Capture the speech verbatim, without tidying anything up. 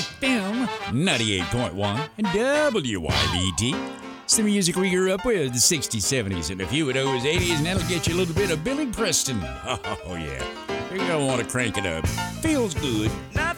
F M ninety-eight point one and W Y B T. It's the music we grew up with, the sixties, seventies, and a few of those eighties, and that'll get you a little bit of Billy Preston. Oh, yeah. You're going to want to crank it up. Feels good.